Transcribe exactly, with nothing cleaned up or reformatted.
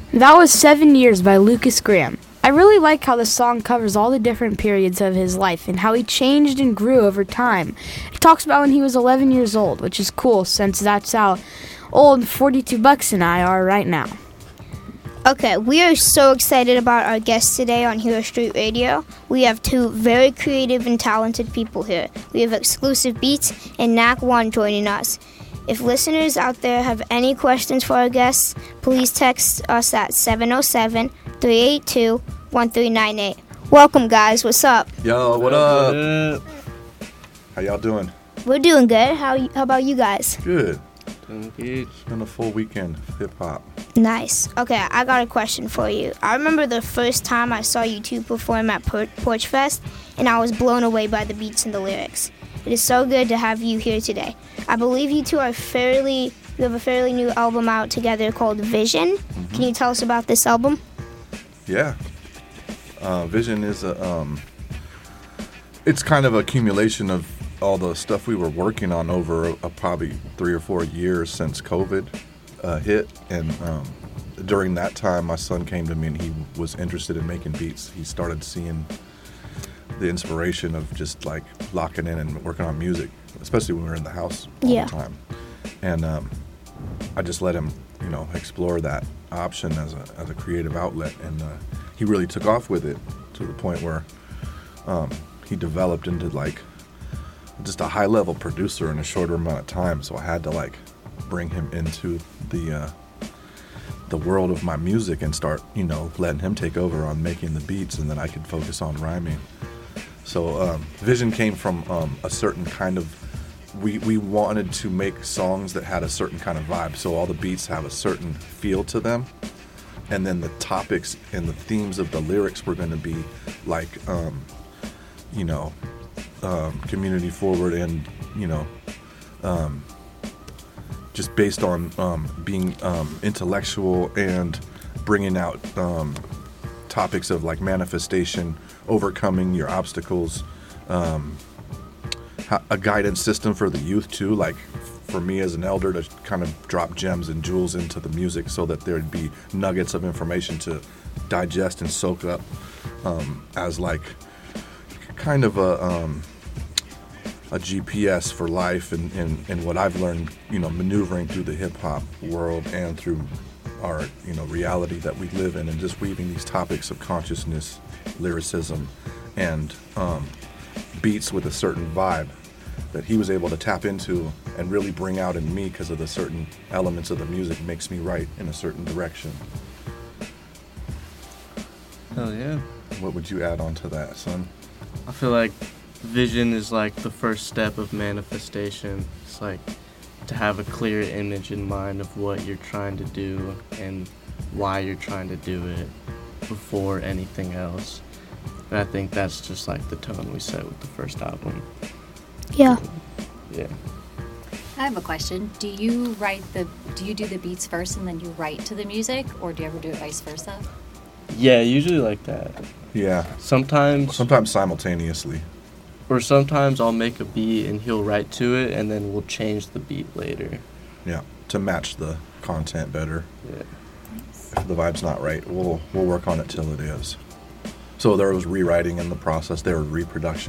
That was Seven Years by Lucas Graham. I really like how the song covers all the different periods of his life and how he changed and grew over time. It talks about when he was eleven years old, which is cool since that's how old forty-two Bucks and I are right now. Okay, we are so excited about our guests today on Hero Street Radio. We have two very creative and talented people here. We have Exclusive Beats and Knack One joining us. If listeners out there have any questions for our guests, please text us at seven oh seven, three eight two, one three nine eight. Welcome, guys. What's up? Yo, what up? How y'all doing? We're doing good. How, how about you guys? Good. It's been a full weekend of hip-hop. Nice. Okay, I got a question for you. I remember the first time I saw you two perform at Por- Porch Fest, and I was blown away by the beats and the lyrics. It is so good to have you here today. I believe you two are fairly, you have a fairly new album out together called Vision. Mm-hmm. Can you tell us about this album? Yeah. Uh, Vision is a, um, it's kind of an accumulation of all the stuff we were working on over a, a probably three or four years since COVID uh, hit. And um, during that time, my son came to me and he was interested in making beats. He started seeing the inspiration of just like locking in and working on music, especially when we were in the house all yeah. the time. And um, I just let him, you know, explore that option as a as a creative outlet, and uh, he really took off with it to the point where um, he developed into like just a high level producer in a shorter amount of time. So I had to like bring him into the uh, the world of my music and start, you know, letting him take over on making the beats, and then I could focus on rhyming. So um, Vision came from um, a certain kind of, we, we wanted to make songs that had a certain kind of vibe. So all the beats have a certain feel to them. And then the topics and the themes of the lyrics were going to be like, um, you know, um, community forward and, you know, um, just based on um, being um, intellectual and bringing out um, topics of like manifestation, overcoming your obstacles, um, a guidance system for the youth too, like for me as an elder to kind of drop gems and jewels into the music so that there'd be nuggets of information to digest and soak up um, as like kind of a um, a G P S for life and, and, and what I've learned, you know, maneuvering through the hip-hop world and through our, you know, reality that we live in, and just weaving these topics of consciousness, lyricism, and um, beats with a certain vibe that he was able to tap into and really bring out in me because of the certain elements of the music makes me write in a certain direction. Hell yeah. What would you add on to that, son? I feel like vision is like the first step of manifestation. It's like to have a clear image in mind of what you're trying to do and why you're trying to do it before anything else. And I think that's just like the tone we set with the first album. Yeah. Yeah. I have a question. Do you write the do you do the beats first and then you write to the music, or do you ever do it vice versa? Yeah, usually like that. Yeah. Sometimes Sometimes simultaneously. Or sometimes I'll make a beat and he'll write to it and then we'll change the beat later. Yeah, to match the content better. Yeah. If the vibe's not right, we'll we'll work on it till it is. So there was rewriting in the process, there was reproduction